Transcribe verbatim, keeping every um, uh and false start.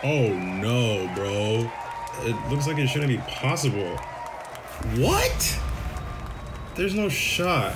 Oh no, bro. It looks like it shouldn't be possible. What? There's no shot.